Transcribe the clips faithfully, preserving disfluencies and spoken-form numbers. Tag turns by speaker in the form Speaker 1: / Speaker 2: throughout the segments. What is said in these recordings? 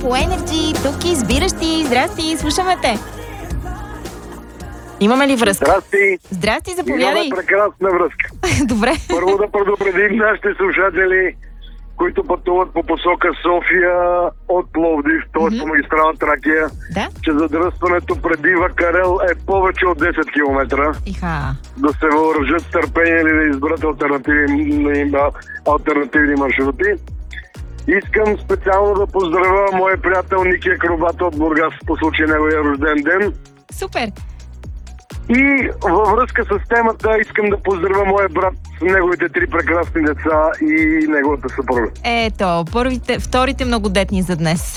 Speaker 1: по Energy. Тук избиращи. Здрасти, слушаме те. Имаме ли връзка?
Speaker 2: Здрасти.
Speaker 1: Здрасти, заповядай.
Speaker 2: Имаме прекрасна връзка.
Speaker 1: Добре.
Speaker 2: Първо да предупредим нашите слушатели, които пътуват по посока София от Пловдив, т.е. mm-hmm. по магистрала Тракия,
Speaker 1: да?
Speaker 2: че задръстването преди Вакарел е повече от десет километра.
Speaker 1: Иха. Да
Speaker 2: се въоръжат с търпение или да изберат алтернативни, алтернативни маршрути. Искам специално да поздравя моя приятел Ники Акробат от Бургас по случай неговия рожден ден.
Speaker 1: Супер!
Speaker 2: И във връзка с темата искам да поздравя моя брат с неговите три прекрасни деца и неговата съпруга.
Speaker 1: Ето, първите, вторите многодетни за днес.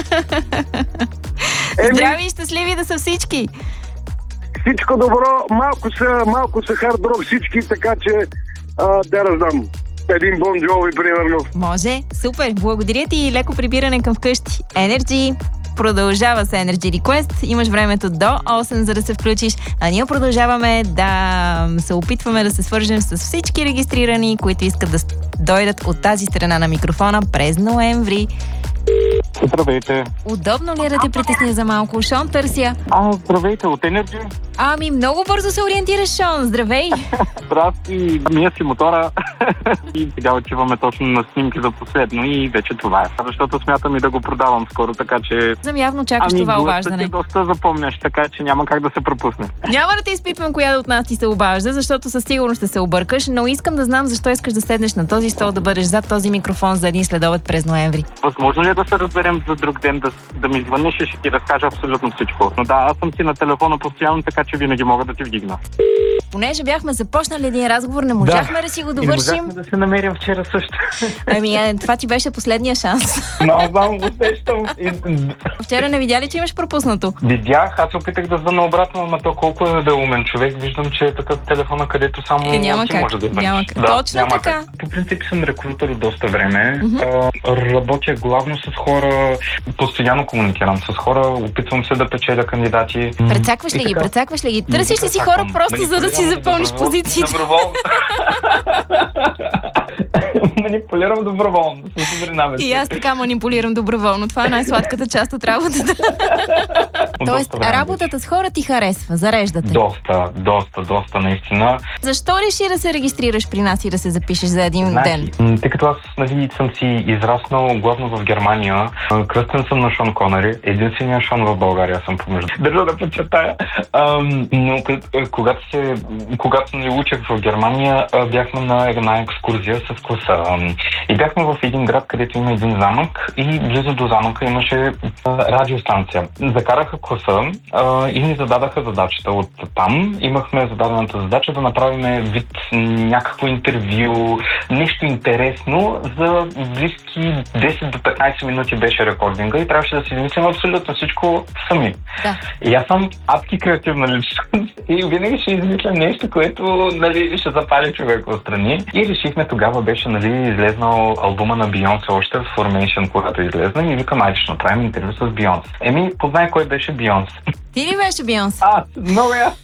Speaker 1: Еми... Здрави и щастливи да са всички!
Speaker 2: Всичко добро, малко са, малко са хард-рок всички, така че а, да раздам. Един Бон Джови, примерно.
Speaker 1: Може, супер, благодаря ти и леко прибиране към вкъщи. Energy продължава с Energy Request. Имаш времето до осем, за да се включиш. А ние продължаваме да се опитваме да се свържем с всички регистрирани, които искат да дойдат от тази страна на микрофона през ноември.
Speaker 3: Здравейте.
Speaker 1: Удобно ли е да те притесня за малко? Шон търся.
Speaker 3: А, здравейте, от Energy.
Speaker 1: Ами, много бързо се ориентираш, Шон. Здравей.
Speaker 3: Здрасти, мия си мотора. И сега отиваме точно на снимки за последно и вече това е. Защото смятам и да го продавам скоро, така че...
Speaker 1: Зам явно чакаш
Speaker 3: ами,
Speaker 1: това обаждане.
Speaker 3: Ами, доста запомняш, така че няма как да се пропусне.
Speaker 1: Няма да те изпитвам коя от нас ти се обажда, защото със сигурност ще се объркаш, но искам да знам защо искаш да седнеш на този стол, да бъдеш зад този микрофон за един следобед през ноември.
Speaker 3: Възможно ли е да се разберем за друг ден, да, да ми звъниш и ще ти разкажа абсолютно всичко? Но да, аз съм си на телефона постоянно, така че винаги мога да ти вдигна.
Speaker 1: Понеже бяхме започнали един разговор, не можахме да, да си го довършим.
Speaker 3: И не можахме да се намерим вчера също.
Speaker 1: Ами, е, това ти беше последния шанс.
Speaker 3: Но, знам, усещам.
Speaker 1: Вчера не видя ли, че имаш пропуснато?
Speaker 3: Видях, аз опитах да звъна обратно, но то колко е да е умен човек. Виждам, че е такъв телефона, където само
Speaker 1: е, няма
Speaker 3: ти
Speaker 1: как,
Speaker 3: може да звъниш.
Speaker 1: няма как.
Speaker 3: Да,
Speaker 1: точно
Speaker 3: няма
Speaker 1: така.
Speaker 3: Как. По принцип съм рекрутер от доста време.
Speaker 1: Mm-hmm.
Speaker 3: Работя главно с хора, постоянно комуникирам с хора, опитвам се да печеля кандидати.
Speaker 1: Прецакваш ли ги, прецакваш ли ги? Търсиш ли си хора просто за да си запълниш позициите?
Speaker 3: Доброволно. Манипулирам доброволно.
Speaker 1: И аз така манипулирам доброволно. Това е най-сладката част от работата. Тоест, работата с хора ти харесва, зареждате.
Speaker 3: Доста, доста, доста наистина.
Speaker 1: Защо реши да се регистрираш при нас и да се запишеш за един
Speaker 3: Знаеш,
Speaker 1: ден?
Speaker 3: Тъй като аз нали, съм си израснал главно в Германия, кръстен съм на Шон Конери, единствения Шон в България съм помежду. Държа да подчертая. Но когато, се, когато нали, учих в Германия, бяхме на една екскурзия с класа. И бяхме в един град, където има един замък и близо до замъка имаше радиостанция. Закараха класа и ни зададаха задачата от там. Имахме зададената задача да направим вид някакво интервю, нещо интересно. За близки десет до петнайсет минути беше рекординга и трябваше да си измислим абсолютно всичко сами.
Speaker 1: Да.
Speaker 3: И аз съм адски креативна личност и винаги ще измисля нещо, което нали, ще запали човек отстрани. И решихме, тогава беше нали, излезнал албума на Бейонсе още в Formation, когато излезна и викам, айде ще направим интервю с Бейонсе. Еми, познай кой беше Бейонсе.
Speaker 1: Ти ли беше Бейонсе?
Speaker 3: Аз, много я.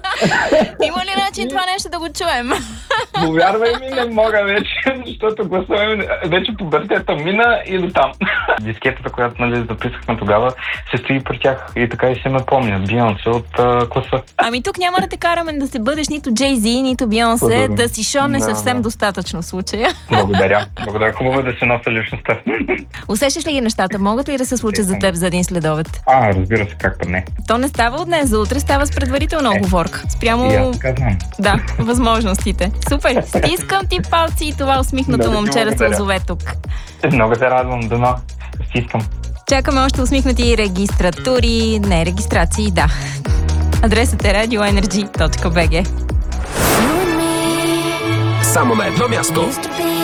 Speaker 1: Има ли начин това нещо да го чуем?
Speaker 3: Повярвай ми, не мога вече, защото гласуваме вече пубертета мина и до там. Дискетата, която нали, записахме тогава, се стои при тях и така и се ме помня. Бейонсе от uh, класа.
Speaker 1: Ами тук няма да те караме да се бъдеш нито Джей-Зи, нито Бейонсе, да си Шон е да, съвсем да. достатъчно в случая. Благодаря.
Speaker 3: Благодаря. Хубаво да се нося личността.
Speaker 1: Усещаш ли ги нещата? Могат ли да се случат за теб за един следобед?
Speaker 3: А, разбира се, как не.
Speaker 1: То не става от днес за утре, става с предварителна оговорка. Спрямо... Да, възможностите. Супер! Стискам ти палци и това усмихнато момче да се озове тук.
Speaker 3: Много се радвам, дано. Стискам.
Speaker 1: Чакаме още усмихнати регистратури, не регистрации, да. Адресът е радио енерджи точка би джи.
Speaker 4: Само на едно място.